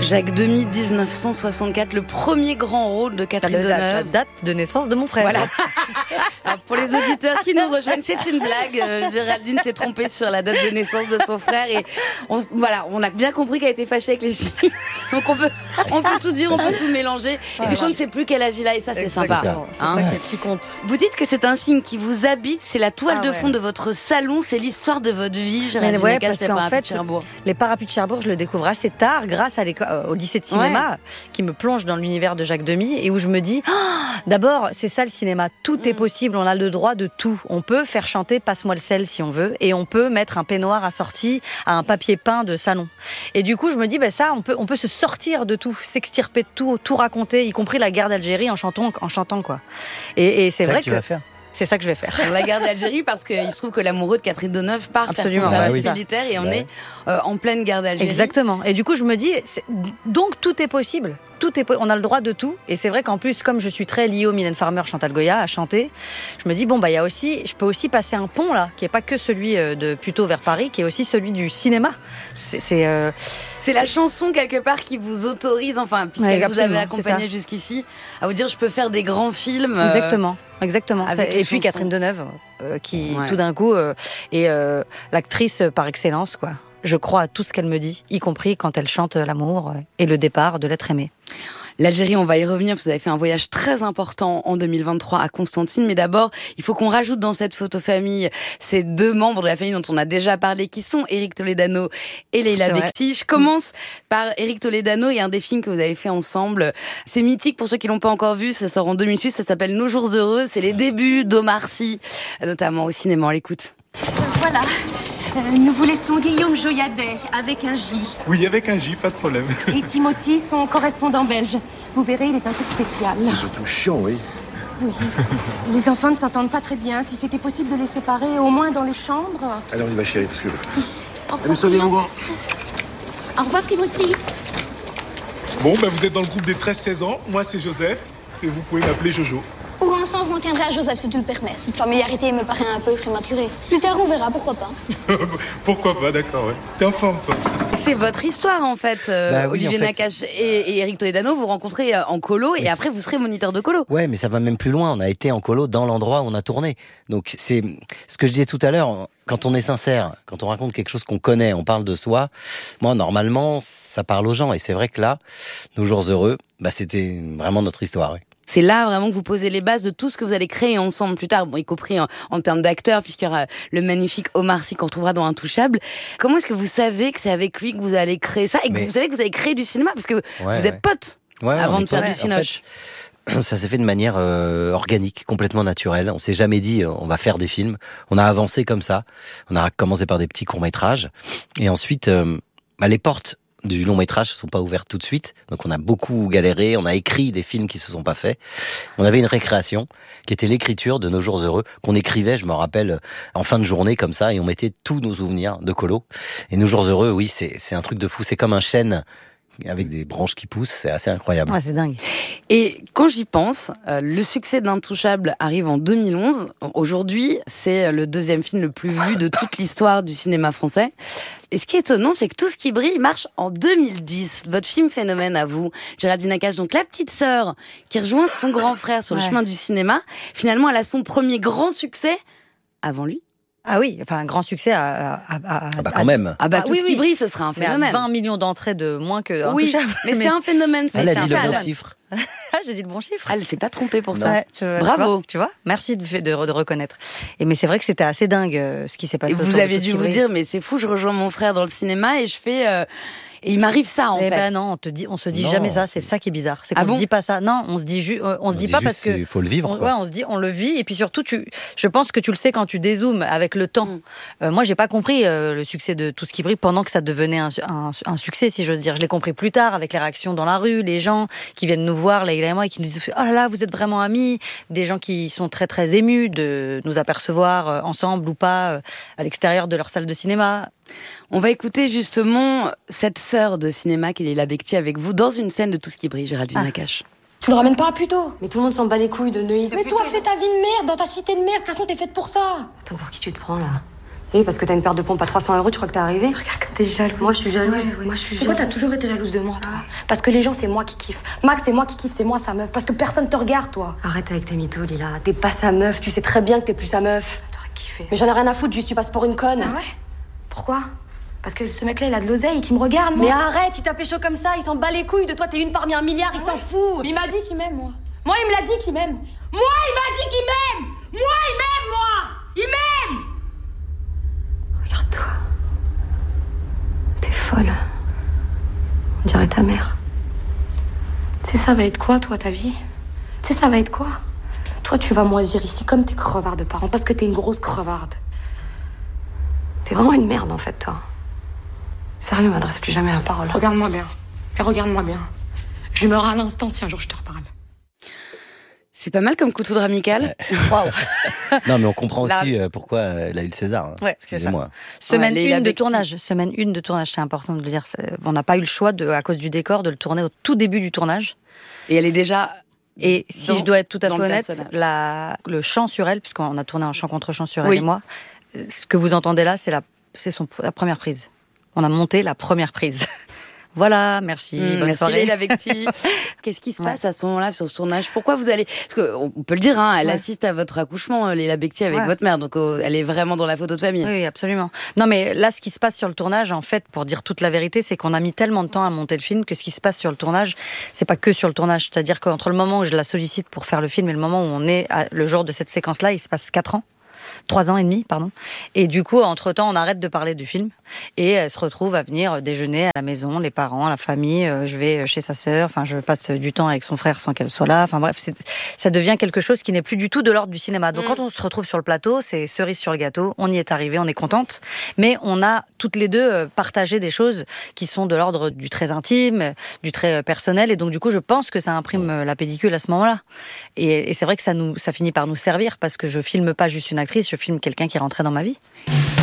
Jacques Demy, 1964, le premier grand rôle de Catherine Deneuve. La date de naissance de mon frère. Voilà. Alors, pour les auditeurs qui nous rejoignent, c'est une blague. Géraldine s'est trompée sur la date de naissance de son frère et on a bien compris qu'elle était fâchée avec les chiffres. Donc on peut tout dire, on peut tout mélanger. Et du coup, on ne sait plus quel âge il a et ça, c'est sympa. C'est ça qui compte. Vous dites que c'est un signe qui vous habite, c'est la toile de fond de votre salon, c'est l'histoire de votre vie. Géraldine Nakache, parce qu'en fait, les Parapluies de Cherbourg, je le découvre assez tard grâce à au lycée de cinéma qui me plonge dans l'univers de Jacques Demy et où je me dis, d'abord, c'est ça le cinéma, tout est possible, on a le droit de tout. On peut faire chanter Passe-moi le sel si on veut et on peut mettre un peignoir assorti à un papier peint de salon. Et du coup, je me dis, ça, on peut se sortir de tout, s'extirper de tout raconter, y compris la guerre d'Algérie en chantant quoi. Et c'est vrai que... C'est ça que je vais faire. La guerre d'Algérie, parce qu'il se trouve que l'amoureux de Catherine Deneuve part faire son service militaire et on est en pleine guerre d'Algérie. Exactement. Et du coup, je me dis, donc tout est possible. On a le droit de tout. Et c'est vrai qu'en plus, comme je suis très liée au Mylène Farmer, Chantal Goya, à chanter, je me dis, je peux aussi passer un pont, là, qui n'est pas que celui de Puteaux vers Paris, qui est aussi celui du cinéma. C'est la chanson, quelque part, qui vous autorise, puisqu'elle vous avait accompagné jusqu'ici, à vous dire, je peux faire des grands films. Exactement. Et puis Catherine Deneuve, qui tout d'un coup est l'actrice par excellence, quoi. Je crois à tout ce qu'elle me dit, y compris quand elle chante l'amour et le départ de l'être aimé. L'Algérie, on va y revenir, vous avez fait un voyage très important en 2023 à Constantine, mais d'abord, il faut qu'on rajoute dans cette photo famille ces deux membres de la famille dont on a déjà parlé, qui sont Éric Toledano et Leïla Bekti. Je commence par Éric Toledano et un des films que vous avez fait ensemble. C'est mythique pour ceux qui l'ont pas encore vu, ça sort en 2006, ça s'appelle Nos jours heureux, c'est les débuts d'Omar Sy, notamment au cinéma, on l'écoute. Voilà. Nous vous laissons Guillaume Joyadet, avec un J. Oui, avec un J, pas de problème. Et Timothy, son correspondant belge. Vous verrez, il est un peu spécial. C'est surtout chiant, oui. Oui. Les enfants ne s'entendent pas très bien. Si c'était possible de les séparer, au moins dans les chambres. Allez, on y va, chérie, parce que... Allez, salut, au revoir. Au revoir, Timothy. Bon, vous êtes dans le groupe des 13-16 ans. Moi, c'est Joseph. Et vous pouvez m'appeler Jojo. Pour l'instant, je m'en tiendrai à Joseph, si tu le permets. Cette familiarité me paraît un peu prématurée. Plus tard, on verra, pourquoi pas. Pourquoi pas, d'accord, ouais. T'es en forme, toi. C'est votre histoire, en fait. Olivier Nakache et Éric Toledano, vous rencontrez en colo et après, vous serez moniteur de colo. Ouais, mais ça va même plus loin. On a été en colo dans l'endroit où on a tourné. Donc, c'est ce que je disais tout à l'heure. Quand on est sincère, quand on raconte quelque chose qu'on connaît, on parle de soi. Moi, normalement, ça parle aux gens. Et c'est vrai que là, Nos jours heureux, c'était vraiment notre histoire, ouais. C'est là vraiment que vous posez les bases de tout ce que vous allez créer ensemble plus tard, y compris en termes d'acteurs, puisqu'il y aura le magnifique Omar Sy qu'on retrouvera dans Intouchable. Comment est-ce que vous savez que c'est avec lui que vous allez créer ça et que vous savez que vous allez créer du cinéma? Parce que vous êtes potes avant de faire du cinoche. En fait, ça s'est fait de manière organique, complètement naturelle. On s'est jamais dit on va faire des films. On a avancé comme ça. On a commencé par des petits courts-métrages. Et ensuite, les portes du long métrage ne sont pas ouvertes tout de suite, donc on a beaucoup galéré, on a écrit des films qui se sont pas faits. On avait une récréation qui était l'écriture de Nos jours heureux, qu'on écrivait, je me rappelle, en fin de journée comme ça, et on mettait tous nos souvenirs de colo. Et Nos jours heureux, oui, c'est un truc de fou, c'est comme un chêne avec des branches qui poussent, c'est assez incroyable. Ouais, c'est dingue. Et quand j'y pense, le succès d'Intouchable arrive en 2011. Aujourd'hui, c'est le deuxième film le plus vu de toute l'histoire du cinéma français. Et ce qui est étonnant, c'est que Tout ce qui brille marche en 2010. Votre film phénomène à vous, Géraldine Nakache, donc la petite sœur qui rejoint son grand frère sur le chemin du cinéma, finalement, elle a son premier grand succès avant lui. Ah oui, un grand succès quand même. Tout ce qui brille, ce sera un phénomène. Mais à 20 millions d'entrées de moins que Intouchable. Oui, mais c'est un phénomène. Elle a dit le bon chiffre. J'ai dit le bon chiffre. Elle s'est pas trompée pour ça. Ouais, bravo. Tu vois, merci de reconnaître. Mais c'est vrai que c'était assez dingue ce qui s'est passé. Et vous aviez dû vous dire, mais c'est fou, je rejoins mon frère dans le cinéma et je fais... Et il m'arrive ça, en fait. Non, on se dit jamais ça. C'est ça qui est bizarre. C'est qu'on se dit pas ça. Non, on se dit pas parce que. Il faut le vivre. On se dit, on le vit. Et puis surtout, je pense que tu le sais quand tu dézoomes avec le temps. Moi, j'ai pas compris le succès de Tout ce qui brille pendant que ça devenait un succès, si j'ose dire. Je l'ai compris plus tard avec les réactions dans la rue, les gens qui viennent nous voir, Leïla et moi, et qui nous disent oh là là, vous êtes vraiment amis. Des gens qui sont très très émus de nous apercevoir ensemble ou pas à l'extérieur de leur salle de cinéma. On va écouter justement cette sœur de cinéma qui est Leïla Bekti avec vous dans une scène de Tout ce qui brille, Géraldine Nakache. Tu le ramènes pas à Puteaux? Mais tout le monde s'en bat les couilles de Neuilly. Mais toi, fais ta vie de merde dans ta cité de merde. De toute façon, t'es faite pour ça. Attends, pour qui tu te prends là? Oui, parce que t'as une paire de pompes à 300 €, tu crois que t'es arrivé? Regarde comme t'es jalouse. Moi, je suis jalouse. Ouais. Moi, je suis C'est quoi, jalouse. t'as toujours été jalouse de moi, toi? Parce que les gens, c'est moi qui kiffe. Max, c'est moi qui kiffe, c'est moi sa meuf. Parce que personne te regarde, toi. Arrête avec tes mythos, Lila. T'es pas sa meuf. Tu sais très bien que t'es plus sa meuf. T'aurais kiffé. Mais j'en ai rien à foutre, juste tu passes pour une conne. Ah ouais? Pourquoi? Parce que ce mec-là, il a de l'oseille et qu'il me regarde, moi. Mais arrête, il t'a pécho comme ça, il s'en bat les couilles de toi, t'es une parmi un milliard, il s'en fout. Mais il m'a dit qu'il m'aime, moi. Moi, il me l'a dit qu'il m'aime. Moi, il m'a dit qu'il m'aime. Moi, il m'aime, moi. Il m'aime. Regarde-toi. T'es folle. On dirait ta mère. Tu sais, ça va être quoi, toi, ta vie? Tu sais, ça va être quoi? Toi, tu vas moisir ici comme tes crevards de parents, parce que t'es une grosse crevarde. T'es vraiment une merde, en fait, toi. Sérieux, m'adresse plus jamais la parole. Regarde-moi bien. Et regarde-moi bien. Je meurs à l'instant si un jour je te reparle. C'est pas mal comme coup de foudre amical. Waouh. Non, mais on comprend Là- aussi pourquoi elle a eu le César. Hein. Ouais, c'est ça. Excusez-moi. Semaine Leila 1 de Bekti. tournage. Semaine 1 de tournage, c'est important de le dire. On n'a pas eu le choix, à cause du décor, de le tourner au tout début du tournage. Et elle est déjà. Et si Dans- je dois être tout à dans fait le honnête, personnage. le chant sur elle, puisqu'on a tourné un chant contre chant sur Oui. elle et moi, ce que vous entendez là, c'est la première prise. On a monté la première prise. Voilà, merci. Bonne Merci soirée. Leila Bekti. Qu'est-ce qui se passe à ce moment-là sur ce tournage? Pourquoi vous allez... Parce qu'on peut le dire, hein, elle Ouais. assiste à votre accouchement, Leila Bekti, avec Ouais. votre mère. Donc elle est vraiment dans la photo de famille. Oui, absolument. Non, mais là, ce qui se passe sur le tournage, en fait, pour dire toute la vérité, c'est qu'on a mis tellement de temps à monter le film que ce qui se passe sur le tournage, c'est pas que sur le tournage. C'est-à-dire qu'entre le moment où je la sollicite pour faire le film et le moment où on est le jour de cette séquence-là, il se passe 4 ans. 3 ans et demi, pardon. Et du coup, entre-temps, on arrête de parler du film et elle se retrouve à venir déjeuner à la maison, les parents, la famille. Je vais chez sa sœur, enfin, je passe du temps avec son frère sans qu'elle soit là. Enfin bref, ça devient quelque chose qui n'est plus du tout de l'ordre du cinéma. Donc quand on se retrouve sur le plateau, c'est cerise sur le gâteau. On y est arrivé, on est contente, mais on a toutes les deux partagé des choses qui sont de l'ordre du très intime, du très personnel. Et donc du coup, je pense que ça imprime la pellicule à ce moment-là. Et c'est vrai que ça finit par nous servir parce que je filme pas juste une actrice, je filme quelqu'un qui rentrait dans ma vie.